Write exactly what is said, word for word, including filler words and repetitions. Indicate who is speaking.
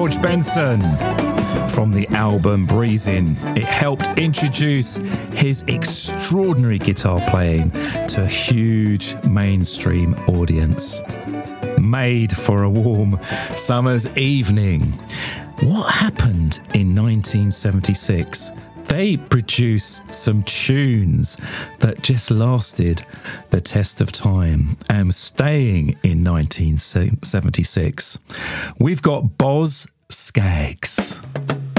Speaker 1: George Benson. From the album Breezin', it helped introduce his extraordinary guitar playing to a huge mainstream audience. Made for a warm summer's evening. What happened in nineteen seventy-six? They produced some tunes that just lasted the test of time and staying in nineteen seventy-six. We've got Boz Scaggs.